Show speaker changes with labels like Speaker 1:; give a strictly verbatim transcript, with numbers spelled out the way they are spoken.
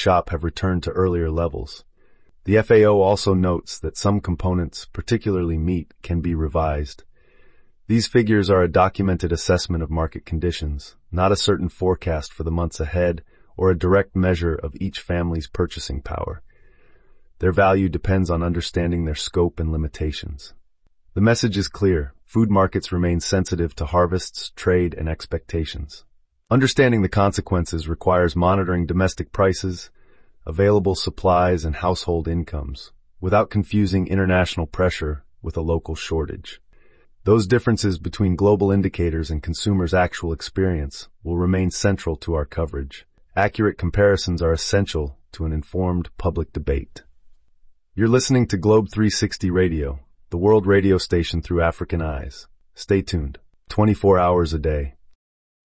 Speaker 1: shop have returned to earlier levels. The F A O also notes that some components, particularly meat, can be revised. These figures are a documented assessment of market conditions, not a certain forecast for the months ahead or a direct measure of each family's purchasing power. Their value depends on understanding their scope and limitations. The message is clear. Food markets remain sensitive to harvests, trade, and expectations. Understanding the consequences requires monitoring domestic prices, available supplies, and household incomes, without confusing international pressure with a local shortage. Those differences between global indicators and consumers' actual experience will remain central to our coverage. Accurate comparisons are essential to an informed public debate. You're listening to Globe three sixty Radio, the world radio station through African eyes. Stay tuned. twenty-four hours a day,